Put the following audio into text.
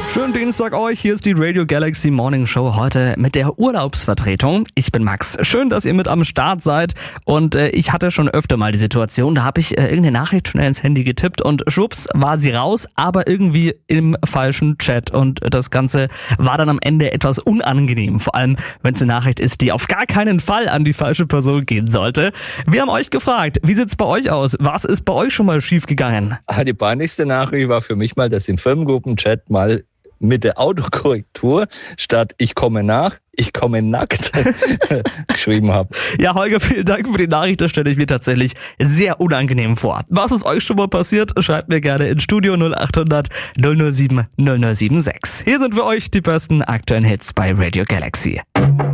Schönen Dienstag euch, hier ist die Radio Galaxy Morning Show heute mit der Urlaubsvertretung. Ich bin Max, schön, dass ihr mit am Start seid und ich hatte schon öfter mal die Situation, da habe ich irgendeine Nachricht schnell ins Handy getippt und schwupps war sie raus, aber irgendwie im falschen Chat und das Ganze war dann am Ende etwas unangenehm, vor allem wenn es eine Nachricht ist, die auf gar keinen Fall an die falsche Person gehen sollte. Wir haben euch gefragt, wie sieht's bei euch aus? Was ist bei euch schon mal schief gegangen? Die peinlichste Nachricht war für mich mal, dass ich im Firmengruppenchat mal mit der Autokorrektur statt "ich komme nach", "ich komme nackt" geschrieben habe. Ja, Holger, vielen Dank für die Nachricht. Das stelle ich mir tatsächlich sehr unangenehm vor. Was ist euch schon mal passiert? Schreibt mir gerne ins Studio 0800 007 0076. Hier sind für euch die besten aktuellen Hits bei Radio Galaxy.